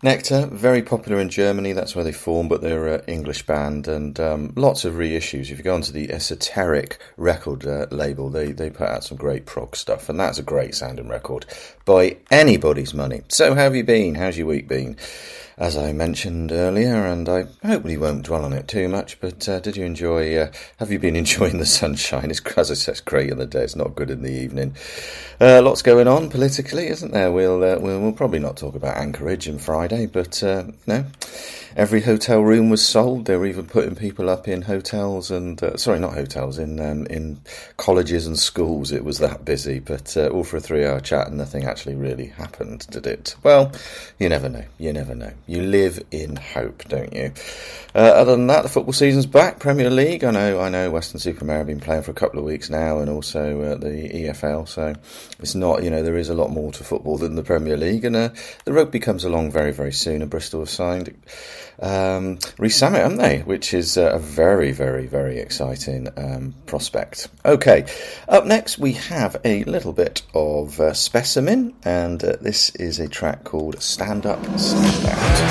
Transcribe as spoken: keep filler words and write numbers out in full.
Nectar, very popular in Germany, that's where they form, but they're an English band, and um, lots of reissues. If you go onto the Esoteric record uh, label, they, they put out some great prog stuff, and that's a great sounding record by anybody's money. So how have you been? How's your week been? As I mentioned earlier, and I hopefully won't dwell on it too much, but uh, did you enjoy, uh, have you been enjoying the sunshine? It's, as I said, it's great in the day, it's not good in the evening. Uh, lots going on politically, isn't there? We'll, uh, we'll, we'll probably not talk about Anchorage on Friday, but uh, no, every hotel room was sold. They were even putting people up in hotels and, uh, sorry, not hotels, in um, in colleges and schools. It was that busy, but uh, all for a three-hour chat and nothing actually really happened, did it? Well, you never know, you never know. You live in hope, don't you? Uh, other than that, the football season's back. Premier League, I know I know Western-super-Mare have been playing for a couple of weeks now, and also uh, the E F L, so it's not, you know, there is a lot more to football than the Premier League, and uh, the rugby comes along very, very soon, and Bristol have signed um, Rhys Sammet, haven't they? Which is uh, a very, very, very exciting um, prospect. Okay, up next we have a little bit of uh, Specimen, and uh, this is a track called Stand Up, Stand Out.